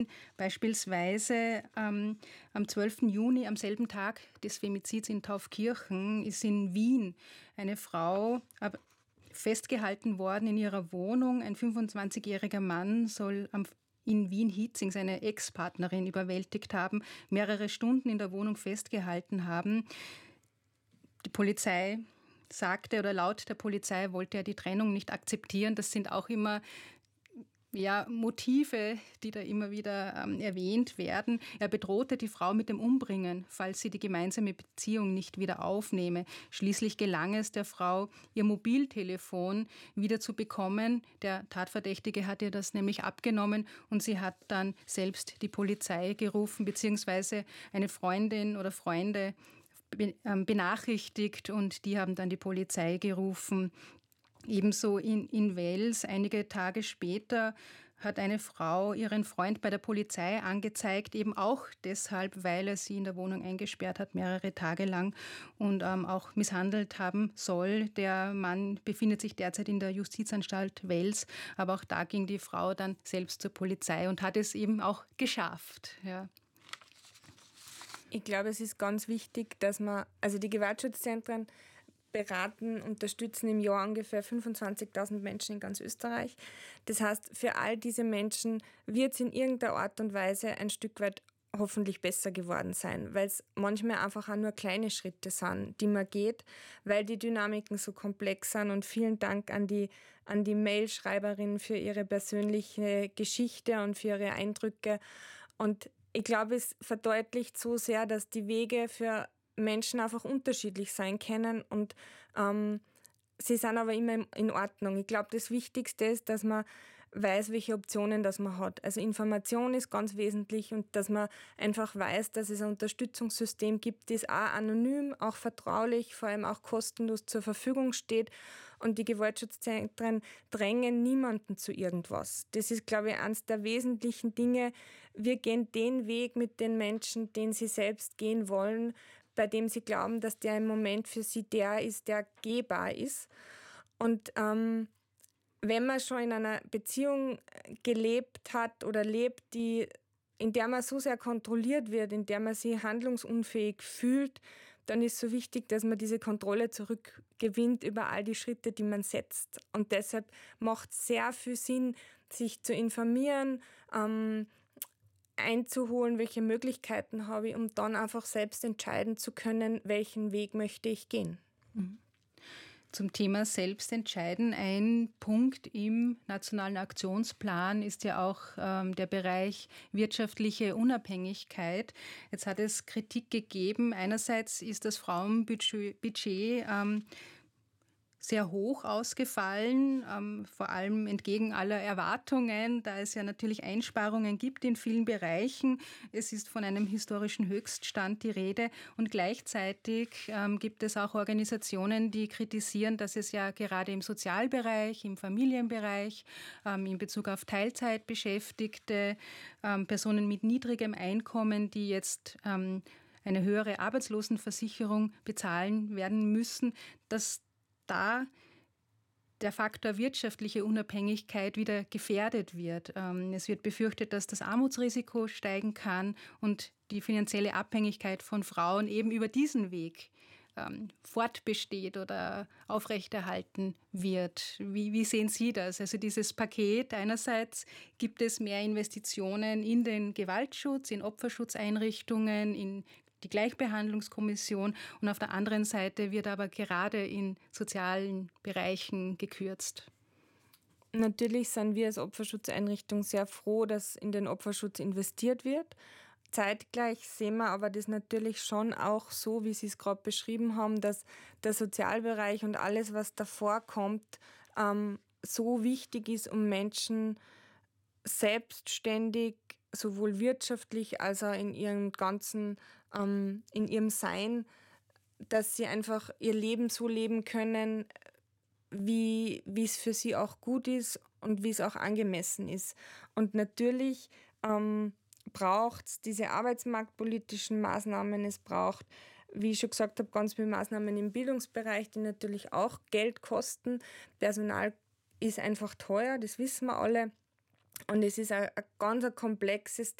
Beispielsweise am 12. Juni, am selben Tag des Femizids in Taufkirchen, ist in Wien eine Frau festgehalten worden in ihrer Wohnung. Ein 25-jähriger Mann soll in Wien-Hietzing seine Ex-Partnerin überwältigt haben, mehrere Stunden in der Wohnung festgehalten haben. Die Polizei sagte, oder laut der Polizei wollte er die Trennung nicht akzeptieren. Das sind auch immer Motive, die da immer wieder erwähnt werden. Er bedrohte die Frau mit dem Umbringen, falls sie die gemeinsame Beziehung nicht wieder aufnehme. Schließlich gelang es der Frau, ihr Mobiltelefon wieder zu bekommen. Der Tatverdächtige hat ihr das nämlich abgenommen und sie hat dann selbst die Polizei gerufen, beziehungsweise eine Freundin oder Freunde benachrichtigt und die haben dann die Polizei gerufen. Ebenso in Wels, einige Tage später, hat eine Frau ihren Freund bei der Polizei angezeigt, eben auch deshalb, weil er sie in der Wohnung eingesperrt hat, mehrere Tage lang und auch misshandelt haben soll. Der Mann befindet sich derzeit in der Justizanstalt Wels, aber auch da ging die Frau dann selbst zur Polizei und hat es eben auch geschafft. Ja. Ich glaube, es ist ganz wichtig, dass die Gewaltschutzzentren beraten, unterstützen im Jahr ungefähr 25.000 Menschen in ganz Österreich. Das heißt, für all diese Menschen wird es in irgendeiner Art und Weise ein Stück weit hoffentlich besser geworden sein, weil es manchmal einfach auch nur kleine Schritte sind, die man geht, weil die Dynamiken so komplex sind. Und vielen Dank an die Mailschreiberin für ihre persönliche Geschichte und für ihre Eindrücke. Und ich glaube, es verdeutlicht so sehr, dass die Wege für Menschen einfach unterschiedlich sein können und sie sind aber immer in Ordnung. Ich glaube, das Wichtigste ist, dass man weiß, welche Optionen das man hat. Also Information ist ganz wesentlich und dass man einfach weiß, dass es ein Unterstützungssystem gibt, das auch anonym, auch vertraulich, vor allem auch kostenlos zur Verfügung steht. Und die Gewaltschutzzentren drängen niemanden zu irgendwas. Das ist, glaube ich, eines der wesentlichen Dinge. Wir gehen den Weg mit den Menschen, den sie selbst gehen wollen, bei dem sie glauben, dass der im Moment für sie der ist, der gehbar ist. Und wenn man schon in einer Beziehung gelebt hat oder lebt, in der man so sehr kontrolliert wird, in der man sich handlungsunfähig fühlt, dann ist es so wichtig, dass man diese Kontrolle zurückgewinnt über all die Schritte, die man setzt. Und deshalb macht es sehr viel Sinn, sich zu informieren, einzuholen, welche Möglichkeiten habe ich, um dann einfach selbst entscheiden zu können, welchen Weg möchte ich gehen. Zum Thema Selbstentscheiden. Ein Punkt im Nationalen Aktionsplan ist ja auch der Bereich wirtschaftliche Unabhängigkeit. Jetzt hat es Kritik gegeben. Einerseits ist das Frauenbudget sehr hoch ausgefallen, vor allem entgegen aller Erwartungen, da es ja natürlich Einsparungen gibt in vielen Bereichen. Es ist von einem historischen Höchststand die Rede und gleichzeitig gibt es auch Organisationen, die kritisieren, dass es ja gerade im Sozialbereich, im Familienbereich, in Bezug auf Teilzeitbeschäftigte, Personen mit niedrigem Einkommen, die jetzt eine höhere Arbeitslosenversicherung bezahlen werden müssen, dass da der Faktor wirtschaftliche Unabhängigkeit wieder gefährdet wird. Es wird befürchtet, dass das Armutsrisiko steigen kann und die finanzielle Abhängigkeit von Frauen eben über diesen Weg fortbesteht oder aufrechterhalten wird. Wie sehen Sie das? Also dieses Paket, einerseits gibt es mehr Investitionen in den Gewaltschutz, in Opferschutzeinrichtungen, in die Gleichbehandlungskommission und auf der anderen Seite wird aber gerade in sozialen Bereichen gekürzt. Natürlich sind wir als Opferschutzeinrichtung sehr froh, dass in den Opferschutz investiert wird. Zeitgleich sehen wir aber das natürlich schon auch so, wie Sie es gerade beschrieben haben, dass der Sozialbereich und alles, was davor kommt, so wichtig ist, um Menschen selbstständig sowohl wirtschaftlich als auch in ihrem ganzen, in ihrem Sein, dass sie einfach ihr Leben so leben können, wie es für sie auch gut ist und wie es auch angemessen ist. Und natürlich braucht es diese arbeitsmarktpolitischen Maßnahmen, es braucht, wie ich schon gesagt habe, ganz viele Maßnahmen im Bildungsbereich, die natürlich auch Geld kosten. Personal ist einfach teuer, das wissen wir alle. Und es ist ein ganz komplexes